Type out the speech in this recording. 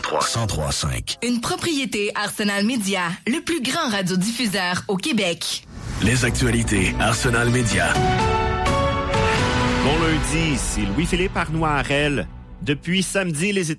103.5. Une propriété Arsenal Média, le plus grand radiodiffuseur au Québec. Les actualités Arsenal Média. Bon lundi, c'est Louis-Philippe Arnois-Harel. Depuis samedi, les